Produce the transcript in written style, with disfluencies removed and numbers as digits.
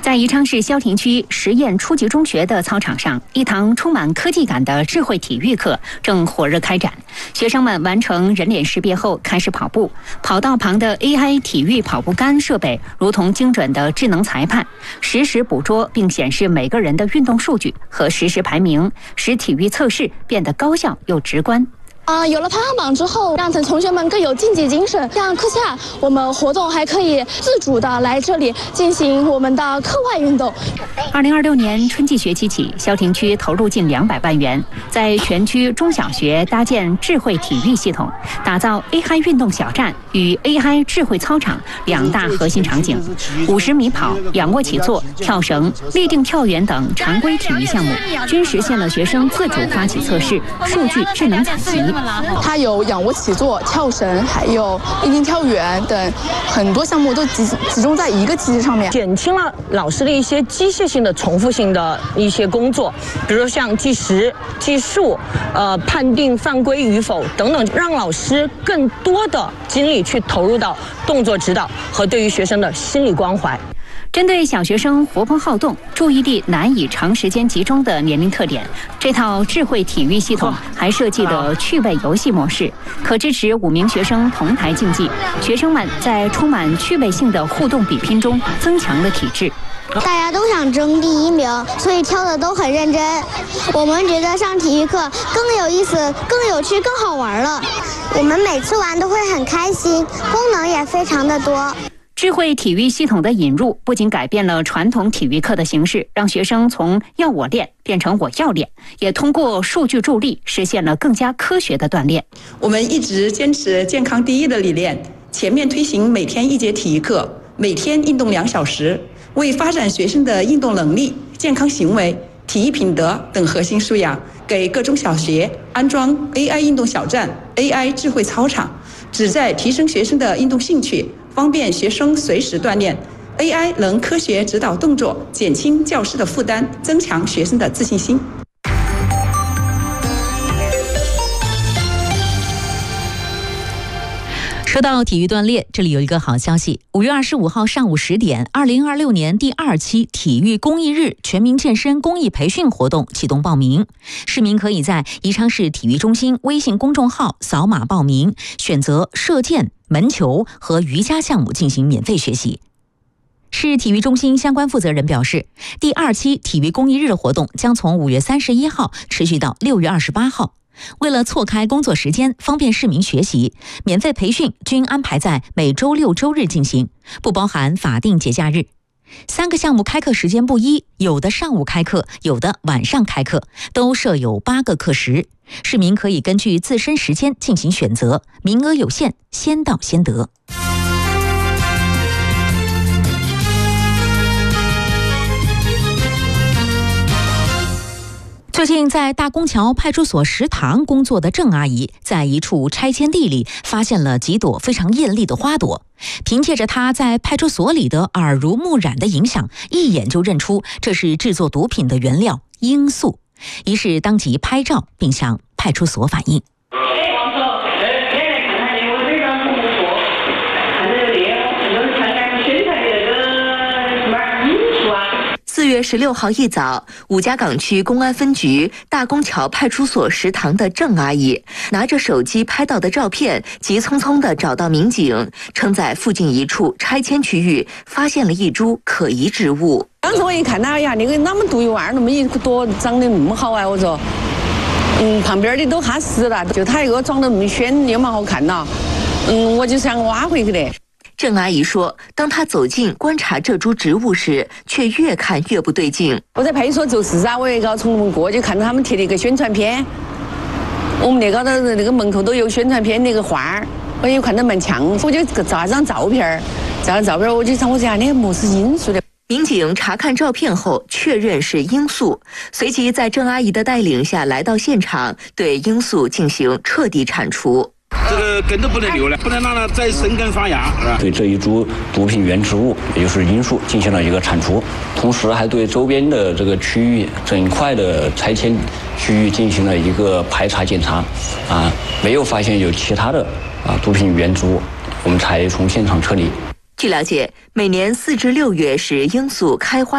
在宜昌市萧亭区实验初级中学的操场上，一堂充满科技感的智慧体育课正火热开展。学生们完成人脸识别后开始跑步，跑道旁的 AI 体育跑步杆设备如同精准的智能裁判，实时捕捉并显示每个人的运动数据和实时排名，使体育测试变得高效又直观。 有了排行榜之后，让同学们更有竞技精神。像课下我们活动还可以自主的来这里进行我们的课外运动。 2026年春季学期起，萧亭区投入近200万元，在全区中小学搭建智慧体育系统，打造 AI 运动小站与 AI 智慧操场2大核心场景，50米跑、仰卧起坐、跳绳、立定跳远等常规体育项目，均实现了学生自主发起测试、数据智能采集。 它有仰卧起坐、跳绳，还有立定跳远等很多项目都集中在一个机器上面， 减轻了老师的一些机械性的、重复性的一些工作，比如像计时、计数、判定犯规与否等等，让老师更多的精力去投入到动作指导和对于学生的心理关怀。 针对小学生活泼好动、注意力难以长时间集中的年龄特点，这套智慧体育系统还设计了趣味游戏模式，可支持5名学生同台竞技。学生们在充满趣味性的互动比拼中增强了体质。 大家都想争第1名，所以跳的都很认真。我们觉得上体育课更有意思、更有趣、更好玩了。我们每次玩都会很开心，功能也非常的多。 智慧体育系统的引入不仅改变了传统体育课的形式，让学生从要我练变成我要练，也通过数据助力实现了更加科学的锻炼。 我们一直坚持健康第一的理念，全面推行每天1节体育课，每天运动2小时，为发展学生的运动能力、健康行为、体育品德等核心素养，给各中小学安装 AI 运动小站、AI 智慧操场，旨在提升学生的运动兴趣，方便学生随时锻炼。 AI 能科学指导动作，减轻教师的负担，增强学生的自信心。 说到体育锻炼，这里有一个好消息：5月25号上午10点，2026年第2期体育公益日全民健身公益培训活动启动报名。市民可以在宜昌市体育中心微信公众号扫码报名，选择射箭、门球和瑜伽项目进行免费学习。市体育中心相关负责人表示，第2期体育公益日的活动将从5月31号持续到6月28号。为了错开工作时间，方便市民学习，免费培训均安排在每周6、周日进行，不包含法定节假日。3个项目开课时间不一，有的上午开课，有的晚上开课，都设有8个课时。市民可以根据自身时间进行选择，名额有限，先到先得。最近在大公桥派出所食堂工作的郑阿姨，在一处拆迁地里发现了几朵非常艳丽的花朵。凭借着她在派出所里的耳濡目染的影响，一眼就认出这是制作毒品的原料罂粟，于是当即拍照并向派出所反映。 4月16号一早，五家港区公安分局大公桥派出所食堂的郑阿姨拿着手机拍到的照片，急匆匆地找到民警，称在附近一处拆迁区域发现了一株可疑植物。 当时我一看到呀，那个那么独一无二，那么一朵长得那么好啊，我说，旁边的都吓死了，就它一个长得那么鲜，又蛮好看呐，我就想挖回去的。 郑阿姨说，当她走近观察这株植物时，却越看越不对劲。 我在派出所做事啊，我也刚从门过，就看到他们贴了一个宣传片，我们那高头那个门口都有宣传片那个画，我也看到蛮强，我就照张照片，我就想，我讲那么是罂粟的。 民警查看照片后，确认是罂粟，随即在郑阿姨的带领下来到现场，对罂粟进行彻底铲除。 这个根都不能留了，不能让它再生根发芽，是吧？ 对这一株毒品原植物，也就是罂粟，进行了一个铲除，同时还对周边的这个区域整块的拆迁区域进行了一个排查检查，没有发现有其他的毒品原植物，我们才从现场撤离。 据了解，每年4至6月是罂粟开花